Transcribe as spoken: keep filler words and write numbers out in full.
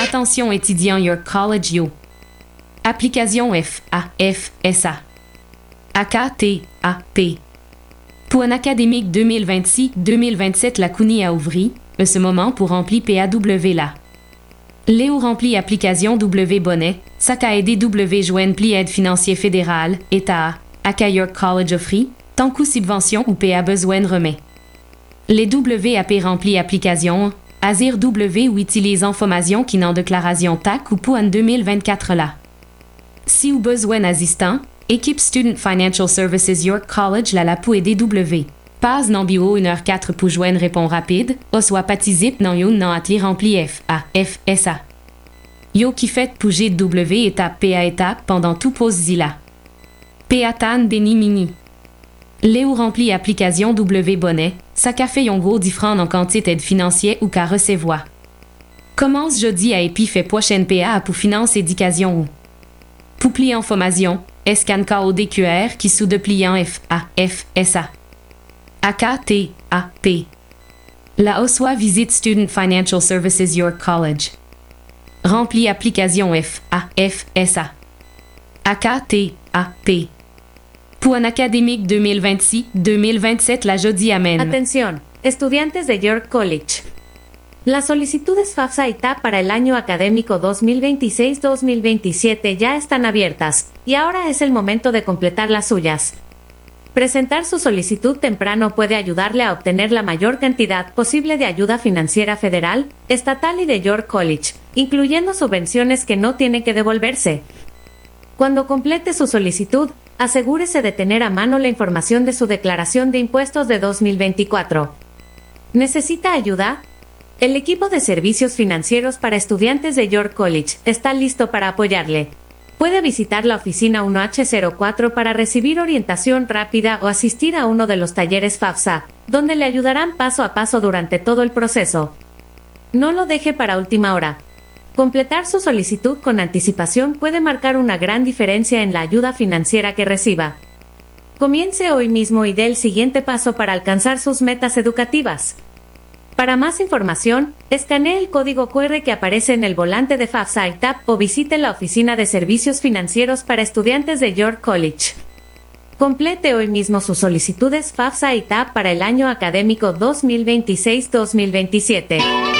Attention étudiants York College Yo. Application F A F S A. A K T A P. Pour un académique deux mille vingt-six deux mille vingt-sept, la C U N Y a ouvert, en ce moment pour remplir P A W là. Léo remplit application W Bonnet, ça qu'a aidé W joindre pli aide financier fédéral, État, A K York College offrit, tant coup subvention ou P A besoin de remet. Les W A P remplit application, Azir W ou utilise information qui n'en déclaration T A C ou pour un deux mille vingt-quatre là. Si ou besoin assistant, équipe Student Financial Services York College la la pour aider W. Pas non bio une heure quatre pour joindre répond rapide, ou soit patizip non yon non atli rempli F A F S A. Yo qui fait pour G W étape P A étape pendant tout pause zila. P A tan déni mini. Léo rempli application W Bonnet, ça qu'a fait yon gros différent en quantité d'aide financière ou qu'à recevoir. Commence jeudi à épi fait prochaine P A pour finance éducation ou. Pour plier information, scan code Q R qui sous de pliant F A F S A. A K T A P. La Oswa visite Student Financial Services York College. Rempli application F A F S A. A K T A P. Pour un académique deux mille vingt-six deux mille vingt-sept, la jeudi amène. Atención, estudiantes de York College. Las solicitudes FAFSA y T A P para el año académico dos mil veintiséis dos mil veintisiete ya están abiertas, y ahora es el momento de completar las suyas. Presentar su solicitud temprano puede ayudarle a obtener la mayor cantidad posible de ayuda financiera federal, estatal y de York College, incluyendo subvenciones que no tienen que devolverse. Cuando complete su solicitud, asegúrese de tener a mano la información de su declaración de impuestos de dos mil veinticuatro. ¿Necesita ayuda? El equipo de servicios financieros para estudiantes de York College está listo para apoyarle. Puede visitar la oficina uno H cero cuatro para recibir orientación rápida o asistir a uno de los talleres FAFSA, donde le ayudarán paso a paso durante todo el proceso. No lo deje para última hora. Completar su solicitud con anticipación puede marcar una gran diferencia en la ayuda financiera que reciba. Comience hoy mismo y dé el siguiente paso para alcanzar sus metas educativas. Para más información, escanee el código Q R que aparece en el volante de FAFSA y T A P o visite la oficina de servicios financieros para estudiantes de York College. Complete hoy mismo sus solicitudes FAFSA y T A P para el año académico dos mil veintiséis dos mil veintisiete.